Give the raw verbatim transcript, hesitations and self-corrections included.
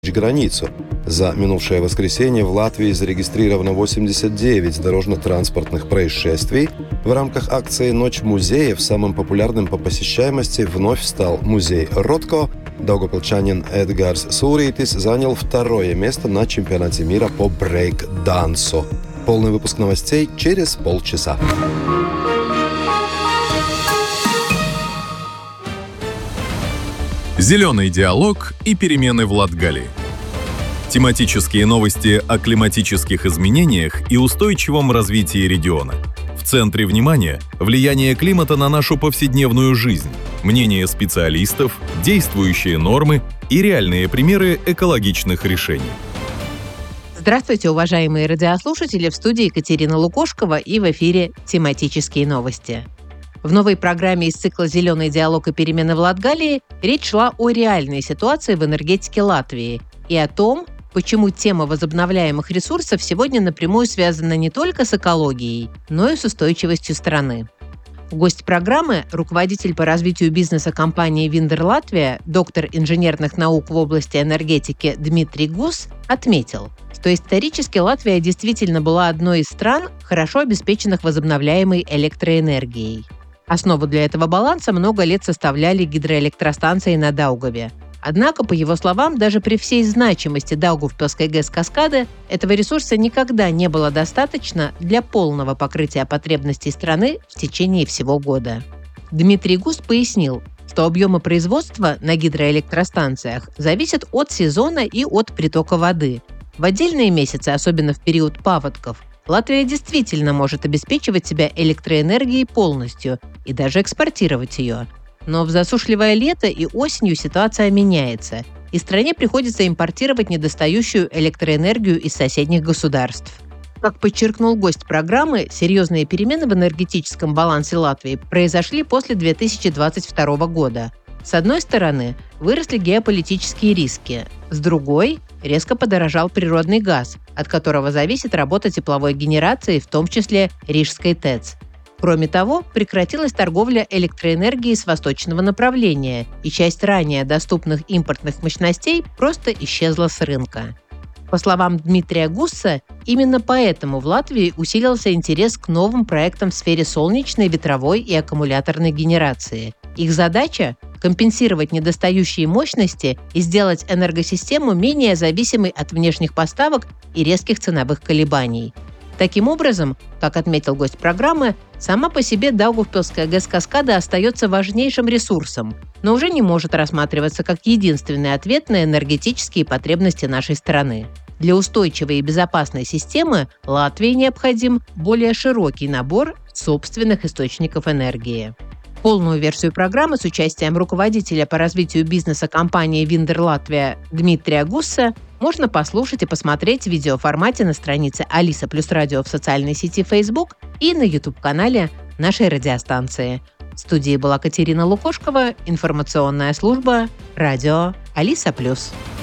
границу. За минувшее воскресенье в Латвии зарегистрировано восемьдесят девять дорожно-транспортных происшествий. В рамках акции «Ночь музеев» самым популярным по посещаемости вновь стал музей Ротко. Даугавпилчанин Эдгарс Суритис занял второе место на чемпионате мира по брейк-дансу. Полный выпуск новостей через полчаса. Зеленый диалог и перемены в Латгалии. Тематические новости о климатических изменениях и устойчивом развитии региона. В центре внимания – влияние климата на нашу повседневную жизнь, мнения специалистов, действующие нормы и реальные примеры экологичных решений. Здравствуйте, уважаемые радиослушатели! В студии Екатерина Лукошкова и в эфире «Тематические новости». В новой программе из цикла «Зеленый диалог и перемены в Латгалии» речь шла о реальной ситуации в энергетике Латвии и о том, почему тема возобновляемых ресурсов сегодня напрямую связана не только с экологией, но и с устойчивостью страны. Гость программы, руководитель по развитию бизнеса компании «Виндер Латвия», доктор инженерных наук в области энергетики Дмитрий Гус, отметил, что исторически Латвия действительно была одной из стран, хорошо обеспеченных возобновляемой электроэнергией. Основу для этого баланса много лет составляли гидроэлектростанции на Даугаве. Однако, по его словам, даже при всей значимости Даугавпилской ГЭС «Каскады» этого ресурса никогда не было достаточно для полного покрытия потребностей страны в течение всего года. Дмитрий Гус пояснил, что объемы производства на гидроэлектростанциях зависят от сезона и от притока воды. В отдельные месяцы, особенно в период паводков, Латвия действительно может обеспечивать себя электроэнергией полностью и даже экспортировать ее. Но в засушливое лето и осенью ситуация меняется, и стране приходится импортировать недостающую электроэнергию из соседних государств. Как подчеркнул гость программы, серьезные перемены в энергетическом балансе Латвии произошли после две тысячи двадцать второго года. С одной стороны, выросли геополитические риски, с другой – резко подорожал природный газ, от которого зависит работа тепловой генерации, в том числе Рижской ТЭЦ. Кроме того, прекратилась торговля электроэнергией с восточного направления, и часть ранее доступных импортных мощностей просто исчезла с рынка. По словам Дмитрия Гусса, именно поэтому в Латвии усилился интерес к новым проектам в сфере солнечной, ветровой и аккумуляторной генерации. Их задача – компенсировать недостающие мощности и сделать энергосистему менее зависимой от внешних поставок и резких ценовых колебаний. Таким образом, как отметил гость программы, сама по себе Даугавпилская ГЭС «Каскада» остается важнейшим ресурсом, но уже не может рассматриваться как единственный ответ на энергетические потребности нашей страны. Для устойчивой и безопасной системы Латвии необходим более широкий набор собственных источников энергии. Полную версию программы с участием руководителя по развитию бизнеса компании «Виндер Латвия» Дмитрия Гусса можно послушать и посмотреть в видеоформате на странице Алиса Плюс Радио в социальной сети Facebook и на YouTube-канале нашей радиостанции. В студии была Екатерина Лукошкова, информационная служба «Радио Алиса Плюс».